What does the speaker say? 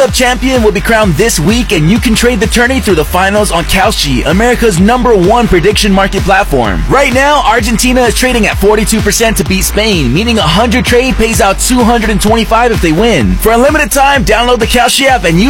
champion will be crowned this week, and you can trade the tourney through the finals on Kalshi, America's #1 prediction market platform. Right now, Argentina is trading at 42% to beat Spain, meaning 100 trade pays out 225 if they win. For a limited time, download the Kalshi app and use